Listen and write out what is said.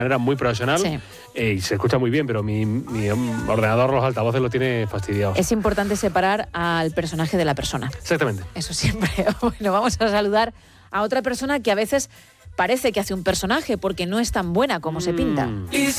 manera muy profesional. Sí. Y se escucha muy bien, pero mi ordenador, los altavoces lo tiene fastidiado. Es importante separar al personaje de la persona. Exactamente. Eso siempre. Bueno, vamos a saludar a otra persona que a veces parece que hace un personaje porque no es tan buena como se pinta.